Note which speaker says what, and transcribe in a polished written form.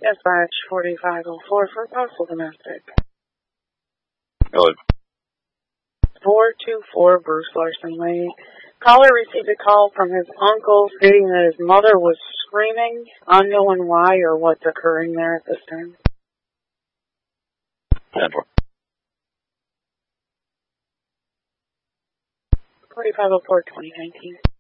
Speaker 1: Dispatch 4504 for possible domestic.
Speaker 2: Hello.
Speaker 1: 424 Bruce Larson Way. Caller received a call from his uncle stating that his mother was screaming, unknowing why or what's occurring there at this time.
Speaker 2: 10-4.
Speaker 1: 4504 2019.